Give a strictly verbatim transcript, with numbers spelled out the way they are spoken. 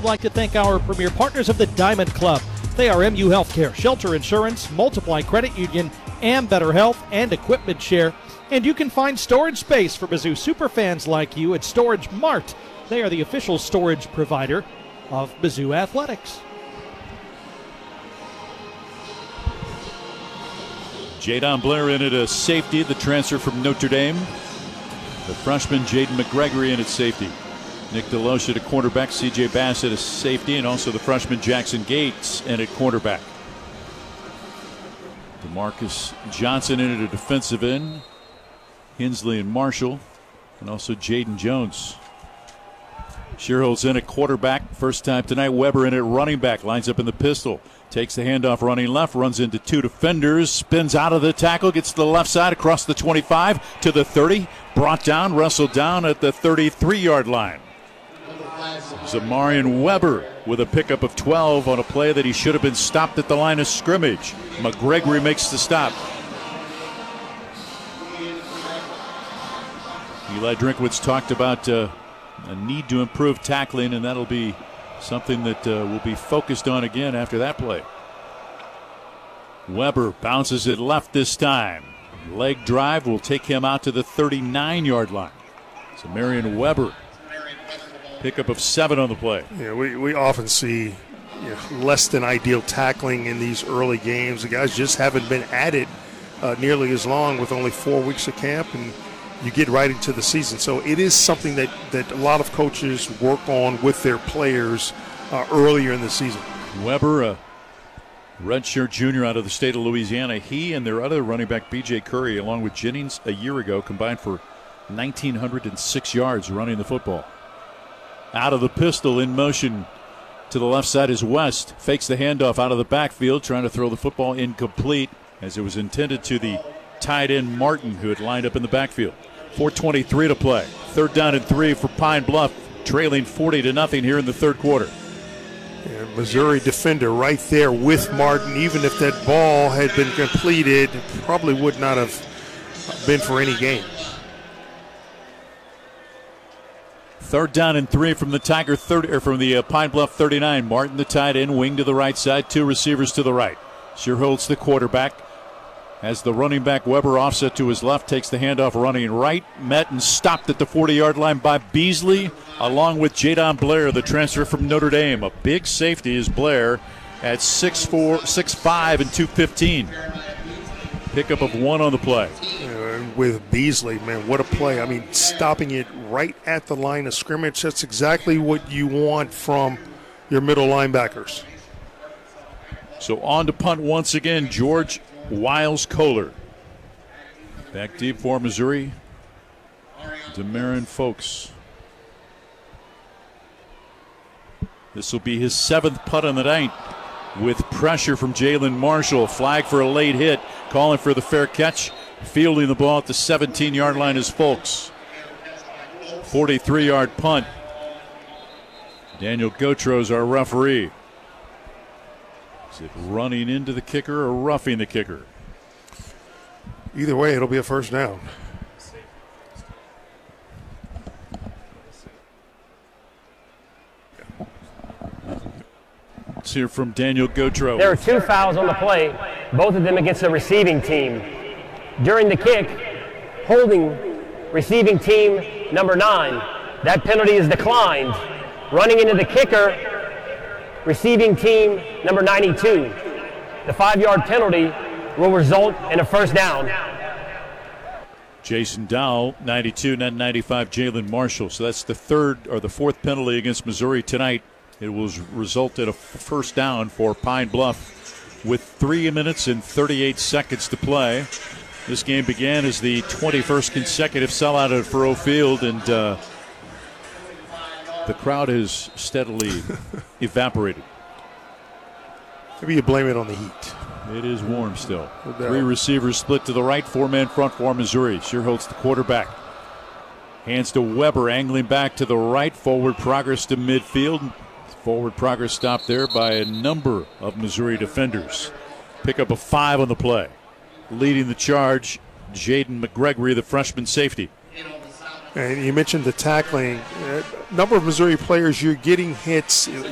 would like to thank our premier partners of the Diamond Club. They are M U Healthcare, Shelter Insurance, Multiply Credit Union, and Better Health and Equipment Share. And you can find storage space for Mizzou superfans like you at Storage Mart. They are the official storage provider of Mizzou Athletics. Jadon Blair in at a safety, the transfer from Notre Dame. The freshman Jaden McGregory in at safety. Nick DeLoach at a quarterback, C J Bass at a safety, and also the freshman Jackson Gates in at quarterback. DeMarcus Johnson in at a defensive end. Hensley and Marshall, and also Jaden Jones. Shearholt's in at quarterback. First time tonight. Weber in at running back. Lines up in the pistol. Takes the handoff running left. Runs into two defenders. Spins out of the tackle. Gets to the left side across the twenty-five to the thirty. Brought down. Wrestled down at the thirty-three-yard line. Zamarian Weber with a pickup of twelve on a play that he should have been stopped at the line of scrimmage. McGregory makes the stop. Eli Drinkwitz talked about uh, a need to improve tackling, and that'll be something that uh, will be focused on again after that play. Weber bounces it left this time. Leg drive will take him out to the thirty-nine-yard line. So Marion Weber, pickup of seven on the play. Yeah, we, we often see you know, less than ideal tackling in these early games. The guys just haven't been at it uh, nearly as long with only four weeks of camp, and you get right into the season. So it is something that, that a lot of coaches work on with their players uh, earlier in the season. Weber, a redshirt junior out of the state of Louisiana, he and their other running back, B J Curry, along with Jennings a year ago, combined for one thousand nine hundred six yards running the football. Out of the pistol, in motion to the left side is West. Fakes the handoff out of the backfield, trying to throw the football incomplete as it was intended to the tight end Martin, who had lined up in the backfield. four twenty-three to play. Third down and three for Pine Bluff, trailing forty to nothing here in the third quarter. Yeah, Missouri defender right there with Martin. Even if that ball had been completed, probably would not have been for any gain. Third down and three from the Tiger thirty, or from the uh, Pine Bluff thirty-nine. Martin, the tight end, wing to the right side, two receivers to the right. Shearholt's the quarterback. As the running back Weber offset to his left, takes the handoff running right. Met and stopped at the forty-yard line by Beasley, along with Jadon Blair, the transfer from Notre Dame. A big safety is Blair at six four, six five, and two fifteen. Pickup of one on the play. Uh, with Beasley, man, what a play. I mean, stopping it right at the line of scrimmage, that's exactly what you want from your middle linebackers. So on to punt once again, George Wiles Kohler. Back deep for Missouri, Demarin Folks. This will be his seventh punt on the night, with pressure from Jalen Marshall. Flag for a late hit, calling for the fair catch. Fielding the ball at the seventeen-yard line is Folks. forty-three-yard punt. Daniel Gotros, our referee. Is it running into the kicker or roughing the kicker? Either way, it'll be a first down. Let's hear from Daniel Gotro. There are two fouls on the play, both of them against the receiving team. During the kick, holding receiving team number nine. That penalty is declined. Running into the kicker, receiving team number ninety-two. The five-yard penalty will result in a first down. Jason Dowell, ninety-two, not ninety-five, Jalen Marshall. So that's the third or the fourth penalty against Missouri tonight. It will result in a first down for Pine Bluff with three minutes and thirty-eight seconds to play. This game began as the twenty-first consecutive sellout at Faurot Field, and uh, the crowd has steadily evaporated. Maybe you blame it on the heat. It is warm still. No Three receivers split to the right, four-man front for Missouri. Shearholt's the quarterback. Hands to Weber, angling back to the right. Forward progress to midfield. Forward progress stopped there by a number of Missouri defenders. Pick up a five on the play. Leading the charge, Jaden McGregory, the freshman safety. And you mentioned the tackling. A number of Missouri players, you're getting hits.